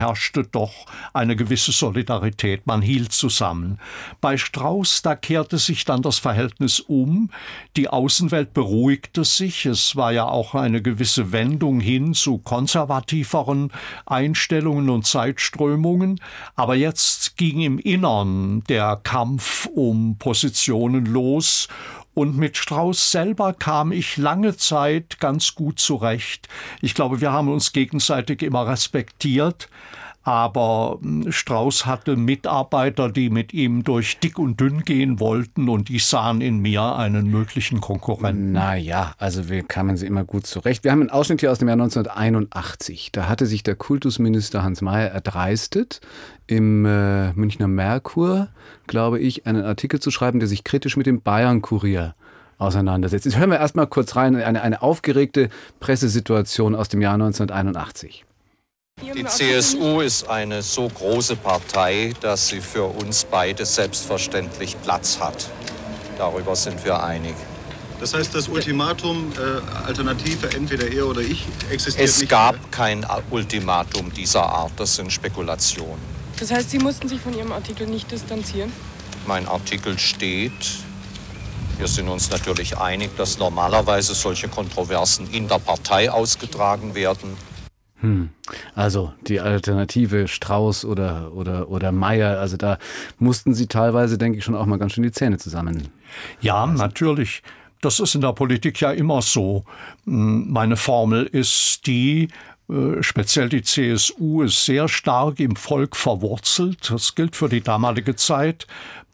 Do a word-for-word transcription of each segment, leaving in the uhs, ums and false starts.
herrschte doch eine gewisse Solidarität, man hielt zusammen. Bei Strauß, da kehrte sich dann das Verhältnis um, die Außenwelt beruhigte sich, es war ja auch eine gewisse Wendung hin zu konservativeren Einstellungen und Zeitströmungen, aber jetzt ging im Innern der Kampf um Positionen los. Und mit Strauß selber kam ich lange Zeit ganz gut zurecht. Ich glaube, wir haben uns gegenseitig immer respektiert. Aber Strauß hatte Mitarbeiter, die mit ihm durch dick und dünn gehen wollten und die sahen in mir einen möglichen Konkurrenten. Naja, also wir kamen sie immer gut zurecht. Wir haben einen Ausschnitt hier aus dem Jahr neunzehnhunderteinundachtzig. Da hatte sich der Kultusminister Hans Mayer erdreistet, im äh, Münchner Merkur, glaube ich, einen Artikel zu schreiben, der sich kritisch mit dem Bayern-Kurier auseinandersetzt. Jetzt hören wir erstmal kurz rein, eine, eine aufgeregte Pressesituation aus dem Jahr neunzehnhunderteinundachtzig. Die C S U ist eine so große Partei, dass sie für uns beide selbstverständlich Platz hat. Darüber sind wir einig. Das heißt, das Ultimatum, äh, Alternative, entweder er oder ich, existiert es nicht? Es gab mehr? kein Ultimatum dieser Art, das sind Spekulationen. Das heißt, Sie mussten sich von Ihrem Artikel nicht distanzieren? Mein Artikel steht. Wir sind uns natürlich einig, dass normalerweise solche Kontroversen in der Partei ausgetragen werden. Hm. Also die Alternative Strauß oder, oder, oder Mayer, also da mussten Sie teilweise, denke ich, schon auch mal ganz schön die Zähne zusammen. Ja, natürlich. Das ist in der Politik ja immer so. Meine Formel ist die, speziell die C S U ist sehr stark im Volk verwurzelt. Das gilt für die damalige Zeit.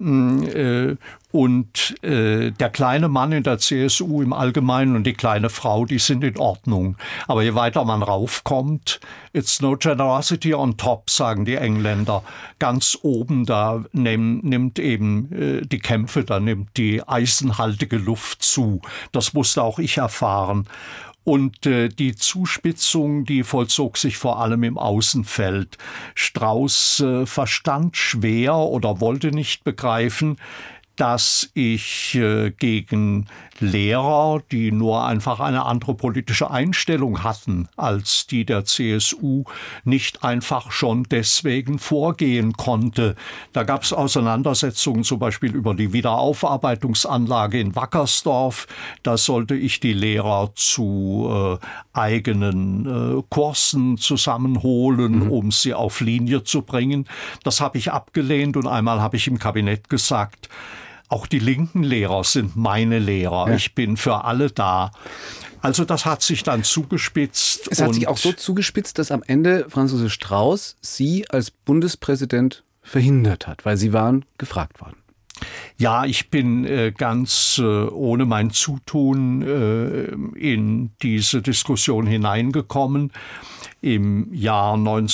Und der kleine Mann in der C S U im Allgemeinen und die kleine Frau, die sind in Ordnung. Aber je weiter man raufkommt, it's no generosity on top, sagen die Engländer. Ganz oben, da nehm, nimmt eben die Kämpfe, da nimmt die eisenhaltige Luft zu. Das musste auch ich erfahren. Und äh, die Zuspitzung, die vollzog sich vor allem im Außenfeld. Strauß äh, verstand schwer oder wollte nicht begreifen, dass ich äh, gegen Lehrer, die nur einfach eine andere politische Einstellung hatten als die der C S U, nicht einfach schon deswegen vorgehen konnte. Da gab es Auseinandersetzungen zum Beispiel über die Wiederaufarbeitungsanlage in Wackersdorf. Da sollte ich die Lehrer zu äh, eigenen äh, Kursen zusammenholen, mhm. um sie auf Linie zu bringen. Das habe ich abgelehnt und einmal habe ich im Kabinett gesagt, auch die linken Lehrer sind meine Lehrer. Ja. Ich bin für alle da. Also das hat sich dann zugespitzt. Es hat sich auch so zugespitzt, dass am Ende Franz Josef Strauß Sie als Bundespräsident verhindert hat, weil Sie waren gefragt worden. Ja, ich bin äh, ganz äh, ohne mein Zutun äh, in diese Diskussion hineingekommen. Im Jahr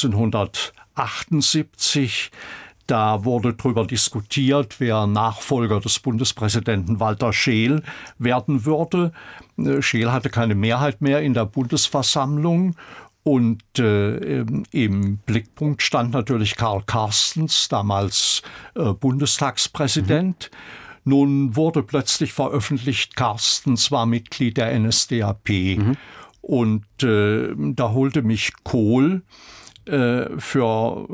neunzehnhundertachtundsiebzig Da wurde darüber diskutiert, wer Nachfolger des Bundespräsidenten Walter Scheel werden würde. Scheel hatte keine Mehrheit mehr in der Bundesversammlung. Und äh, im Blickpunkt stand natürlich Karl Carstens, damals äh, Bundestagspräsident. Mhm. Nun wurde plötzlich veröffentlicht, Carstens war Mitglied der N S D A P. Mhm. Und äh, da holte mich Kohl für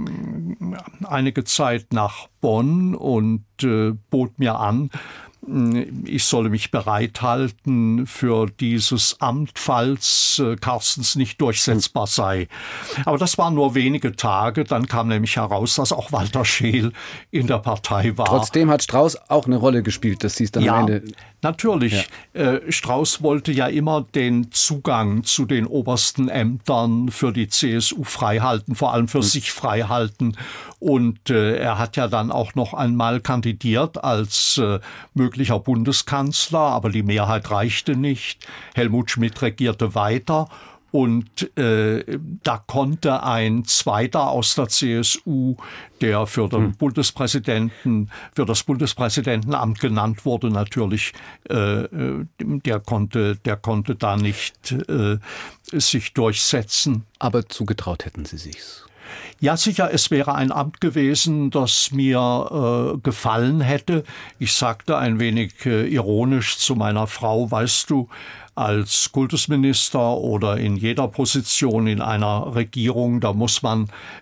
einige Zeit nach Bonn und bot mir an, ich solle mich bereithalten für dieses Amt, falls Carstens nicht durchsetzbar sei. Aber das waren nur wenige Tage. Dann kam nämlich heraus, dass auch Walter Scheel in der Partei war. Trotzdem hat Strauß auch eine Rolle gespielt, dass Sie es dann ja, am Ende... Natürlich. Ja. Äh, Strauß wollte ja immer den Zugang zu den obersten Ämtern für die C S U freihalten, vor allem für mhm. sich freihalten. Und äh, er hat ja dann auch noch einmal kandidiert als äh, möglicher Bundeskanzler, aber die Mehrheit reichte nicht. Helmut Schmidt regierte weiter. Und äh, da konnte ein Zweiter aus der C S U, der für den hm. Bundespräsidenten, für das Bundespräsidentenamt genannt wurde, natürlich, äh, der konnte, der konnte da nicht äh, sich durchsetzen. Aber zugetraut hätten Sie sich's? Ja, sicher, es wäre ein Amt gewesen, das mir äh, gefallen hätte. Ich sagte ein wenig äh, ironisch zu meiner Frau, weißt du, als Kultusminister oder in jeder Position in einer Regierung, da muss man